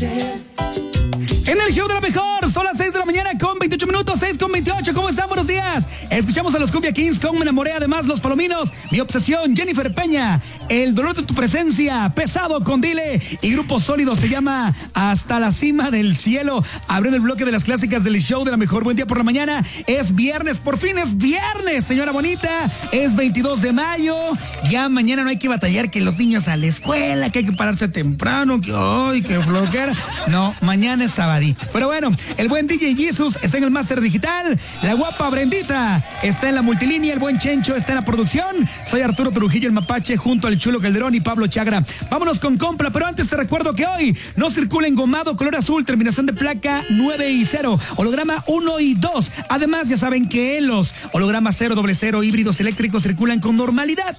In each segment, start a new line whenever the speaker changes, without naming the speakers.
En el show de la mejor, son las 6 de la mañana con 28 minutos, 6 con 28. ¿Cómo están? Buenos días. Escuchamos a los Cumbia Kings con Me Enamoré, además Los Palominos, Mi Obsesión, Jennifer Peña, El Dolor de tu Presencia, Pesado con Dile y Grupo Sólido se llama Hasta la Cima del Cielo. Abriendo el bloque de las clásicas del show de la mejor. Buen día por la mañana. Es viernes, por fin es viernes, señora bonita. Es 22 de mayo. Ya mañana no hay que batallar que los niños a la escuela, que hay que pararse temprano, que ¡ay, qué flojera! No, mañana es sábado. Pero bueno, el buen DJ Jesus está en el máster digital, la guapa Brendita está en la multilínea, el buen Chencho está en la producción. Soy Arturo Trujillo, el Mapache, junto al Chulo Calderón y Pablo Chagra. Vámonos con compra, pero antes te recuerdo que hoy no circula engomado color azul, terminación de placa 9 y 0, holograma 1 y 2. Además, ya saben que los hologramas 000 híbridos eléctricos circulan con normalidad.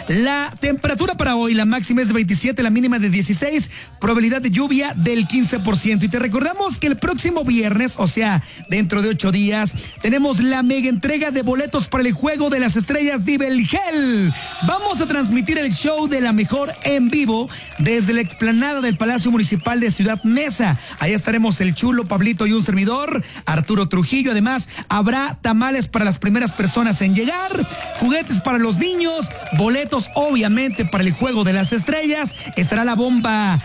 La temperatura para hoy, la máxima es de 27, la mínima de 16, probabilidad de lluvia del 15%. Y te recordamos que el próximo viernes, o sea, dentro de 8 días, tenemos la mega entrega de boletos para el Juego de las Estrellas Dibelgel. Vamos a transmitir el show de la mejor en vivo desde la explanada del Palacio Municipal de Ciudad Neza. Ahí estaremos el Chulo, Pablito y un servidor, Arturo Trujillo. Además, habrá tamales para las primeras personas en llegar, juguetes para los niños, boletos obviamente para el Juego de las Estrellas. Estará la bomba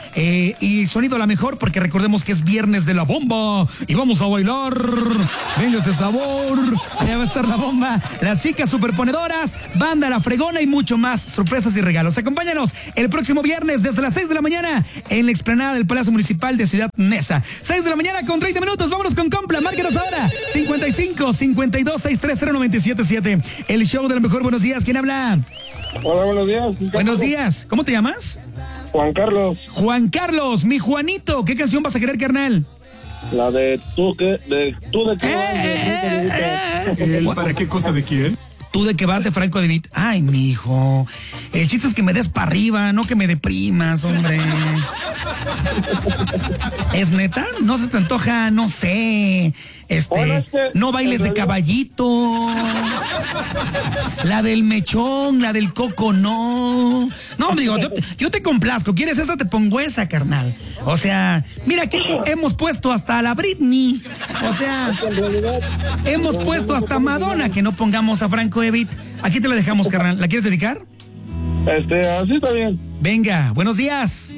y sonido la mejor, porque recordemos que es viernes de la bomba y vamos a bailar. Venga ese sabor. Allá va a estar la bomba, las chicas superponedoras, banda La Fregona y mucho más, sorpresas y regalos. Acompáñanos el próximo viernes desde las 6 de la mañana en la explanada del Palacio Municipal de Ciudad Neza. 6 de la mañana con 30 minutos. Vámonos con Compla. Márquenos ahora 55 52 630 977. El show de la mejor. Buenos días. ¿Quién habla?
Hola, buenos días.
Buenos días. ¿Cómo te llamas?
Juan Carlos.
Juan Carlos, mi Juanito. ¿Qué canción vas a querer, carnal?
La de tú de qué.
¿Para qué cosa de quién?
Tú de que vas de Franco de Vita. Ay, mijo. El chiste es que me des para arriba, no que me deprimas, hombre. ¿Es neta? ¿No se te antoja? No sé. No bailes de caballito. La del mechón, la del coco, no. No, digo, yo te complazco. ¿Quieres esa? Te pongo esa, carnal. O sea, mira, aquí hemos puesto hasta a la Britney. O sea, hemos puesto hasta a Madonna, que no pongamos a Franco de Vita. Aquí te la dejamos, carnal. ¿La quieres dedicar?
Así está bien.
Venga, buenos días.